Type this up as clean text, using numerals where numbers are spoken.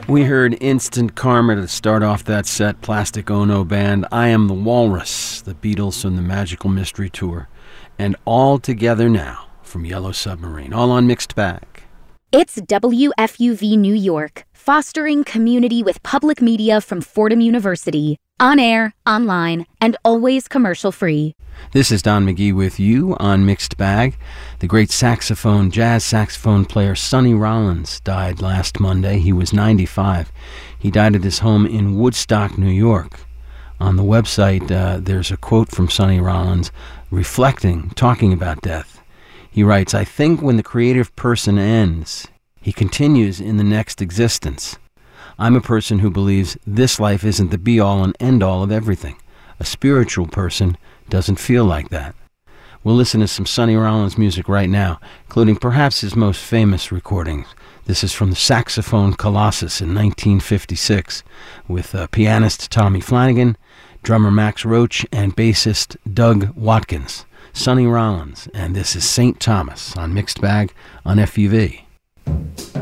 We heard Instant Karma to start off that set, Plastic Ono Band, I Am the Walrus, the Beatles from the Magical Mystery Tour, and All Together Now from Yellow Submarine, all on Mixed Bag. It's WFUV New York, fostering community with public media from Fordham University, on air, online, and always commercial-free. This is Don McGee with you on Mixed Bag. The great jazz saxophone player Sonny Rollins died last Monday. He was 95. He died at his home in Woodstock, New York. On the website, there's a quote from Sonny Rollins talking about death. He writes, "I think when the creative person ends, he continues in the next existence. I'm a person who believes this life isn't the be-all and end-all of everything. A spiritual person doesn't feel like that." We'll listen to some Sonny Rollins music right now, including perhaps his most famous recordings. This is from the Saxophone Colossus in 1956 with pianist Tommy Flanagan, drummer Max Roach, and bassist Doug Watkins. Sonny Rollins, and this is St. Thomas on Mixed Bag on FUV.